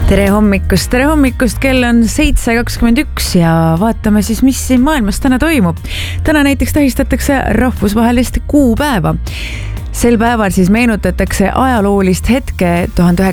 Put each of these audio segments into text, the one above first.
Tere hommikust, kell on 7:21 ja vaatame siis, mis siin maailmas täna toimub. Täna näiteks tähistatakse rahvusvahelist kuupäeva. Sel päeval siis meenutatakse ajaloolist hetke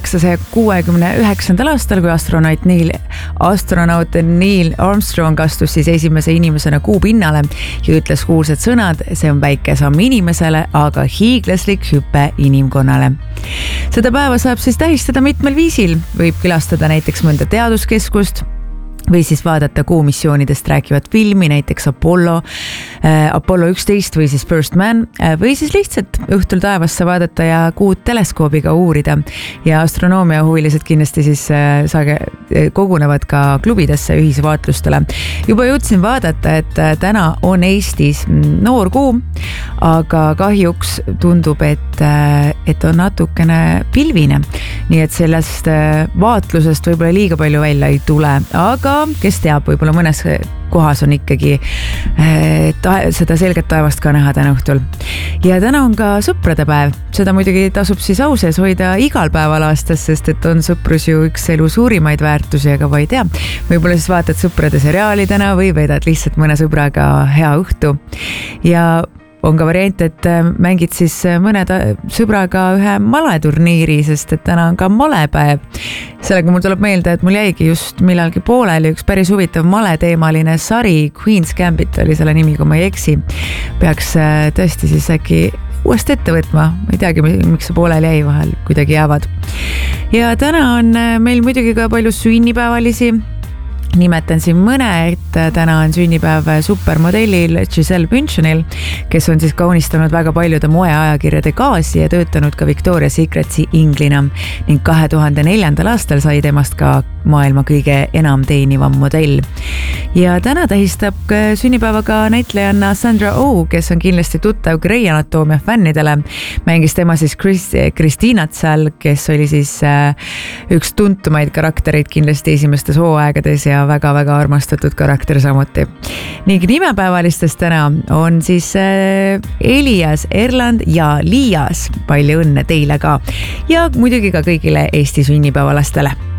1969. aastal, kui astronaut Neil Armstrong astus siis esimese inimesena kuu pinnale ja ütles kuulsad sõnad, see on väike samm inimesele, aga hiiglaslik hüpe inimkonnale. Seda päeva saab siis tähistada mitmel viisil, võib külastada näiteks mõnda teaduskeskust või siis vaadata kuumissioonidest rääkivat filmi, näiteks Apollo 11 või siis First Man, või siis lihtsalt õhtul taevasse vaadata ja kuud teleskoobiga uurida. Ja astronoomiahuvilised kindlasti siis kogunevad ka klubidesse ühisvaatlustele. Juba jõudsin vaadata, et täna on Eestis noor kuu, aga kahjuks tundub, et on natukene pilvine. Nii et sellest vaatlusest võib-olla liiga palju välja ei tule, aga kes teab, võib-olla mõnes kohas on ikkagi seda selget taevast ka näha täna õhtul. Ja täna on ka sõprade päev. Seda muidugi tasub siis au sees hoida igal päeval aastas, sest et on sõprus ju üks elu suurimaid väärtusi, aga ma ei tea. Võib-olla siis vaatad sõprade seriaali täna või veedad lihtsalt mõne sõbraga hea õhtu. Ja on ka variant, et mängid siis mõne sõbraga ühe maleturniiri, sest et täna on ka malepäev. Sellega mul tuleb meelde, et mul jäigi just millalgi pooleli üks päris huvitav maleteemaline sari, Queen's Gambit oli selle nimi, kui ma ei eksi. Peaks tõesti siis äkki uuesti ette võtma, ma ei teagi, miks see pooleli jäi, vahel kuidagi jäävad. Ja täna on meil muidugi ka palju sünnipäevalisi. Nimetan siin mõne, et täna on sünnipäev supermodellil Giselle Bündchenil, kes on siis kaunistanud väga paljude moeajakirjade kaasi ja töötanud ka Victoria's Secretsi inglina ning 2004. aastal sai temast ka maailma kõige enam teenivam modell. Ja täna tähistab sünnipäeva ka näitlejanna Sandra Oh, kes on kindlasti tuttav Grey Anatoomia fännidele. Mängis tema siis Christinat seal, kes oli siis üks tuntumaid karaktereid kindlasti esimestes hooaegades ja väga-väga armastatud karakter samuti. Ning nimepäevalistest täna on siis Elias, Erland ja Liias. Palju õnne teile ka. Ja muidugi ka kõigile Eesti sünnipäevalastele.